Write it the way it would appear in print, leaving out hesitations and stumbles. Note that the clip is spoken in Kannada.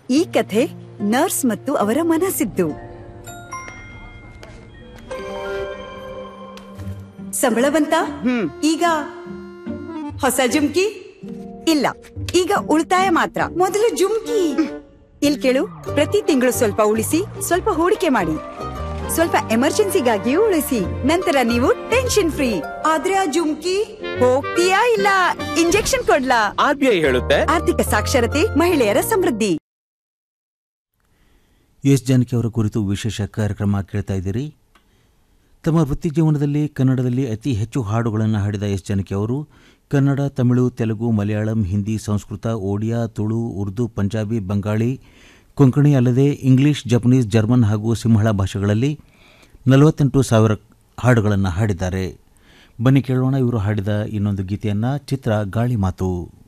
ಈ ಕಥೆ ನರ್ಸ್ ಮತ್ತು ಅವರ ಮನಸ್ಸಿದ್ದು. ಸಂಬಳ ಬಂತ? ಈಗ ಹೊಸ ಜುಮ್ಕಿ ಇಲ್ಲ, ಈಗ ಉಳಿತಾಯ ಮಾತ್ರ. ಮೊದಲು ಜುಮ್ಕಿ. ಇಲ್ ಕೇಳು, ಪ್ರತಿ ತಿಂಗಳು ಸ್ವಲ್ಪ ಉಳಿಸಿ, ಸ್ವಲ್ಪ ಹೂಡಿಕೆ ಮಾಡಿ, ಸ್ವಲ್ಪ ಎಮರ್ಜೆನ್ಸಿಗಾಗಿಯೂ ಉಳಿಸಿ. ನಂತರ ನೀವು ಟೆನ್ಷನ್ ಫ್ರೀ. ಆದ್ರೆ ಆ ಜುಮ್ಕಿ ಹೋಗ್ತೀಯಾ ಇಲ್ಲ ಇಂಜೆಕ್ಷನ್ ಕೊಡ್ಲಾ? RBI ಹೇಳುತ್ತೆ ಆರ್ಥಿಕ ಸಾಕ್ಷರತೆ, ಮಹಿಳೆಯರ ಸಮೃದ್ಧಿ. ಎಸ್ ಜಾನಕಿ ಅವರ ಕುರಿತು ವಿಶೇಷ ಕಾರ್ಯಕ್ರಮ ಕೇಳ್ತಾ ಇದ್ದೀರಿ. ತಮ್ಮ ವೃತ್ತಿ ಜೀವನದಲ್ಲಿ ಕನ್ನಡದಲ್ಲಿ ಅತಿ ಹೆಚ್ಚು ಹಾಡುಗಳನ್ನು ಹಾಡಿದ ಎಸ್ ಜಾನಕಿ ಅವರು ಕನ್ನಡ, ತಮಿಳು, ತೆಲುಗು, ಮಲಯಾಳಂ, ಹಿಂದಿ, ಸಂಸ್ಕೃತ, ಒಡಿಯಾ, ತುಳು, ಉರ್ದು, ಪಂಜಾಬಿ, ಬಂಗಾಳಿ, ಕೊಂಕಣಿ ಅಲ್ಲದೆ ಇಂಗ್ಲಿಷ್, ಜಪನೀಸ್, ಜರ್ಮನ್ ಹಾಗೂ ಸಿಂಹಳ ಭಾಷೆಗಳಲ್ಲಿ 48,000 ಹಾಡುಗಳನ್ನು ಹಾಡಿದ್ದಾರೆ. ಬನ್ನಿ ಕೇಳೋಣ ಇವರು ಹಾಡಿದ ಇನ್ನೊಂದು ಗೀತೆಯನ್ನು. ಚಿತ್ರ ಗಾಳಿ ಮಾತು.